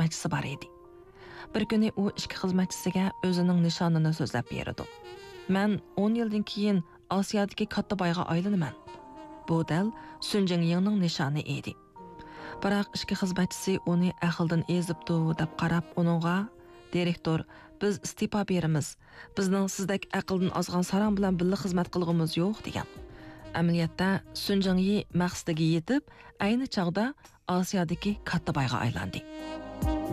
xizmatchisi bor edi. Bir kuni u ishki xizmatchisiga o'zining nishonini so'zlab berdi. "Men 10 yildan keyin Osiyodagi katta boyga aylanaman." Bu dal Sun Jingyingning nishoni edi. Biroq ishki xizmatchisi uni aqldan ezibdi deb qarab uningga "Direktor, biz istifa beramiz. Bizning sizdek aqldan ozgan sarang bilan birga xizmat qilg'imiz yo'q" degan. Amaliyotda Sun Jingyi maqsadiga yetib, ayni chog'da Osiyodagi katta boyga aylandi.